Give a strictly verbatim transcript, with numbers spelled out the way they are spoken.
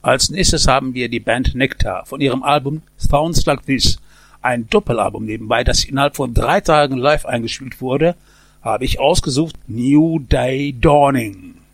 Als nächstes haben wir die Band Nectar von ihrem Album Sounds Like This. Ein Doppelalbum nebenbei, das innerhalb von drei Tagen live eingespielt wurde, habe ich ausgesucht New Day Dawning.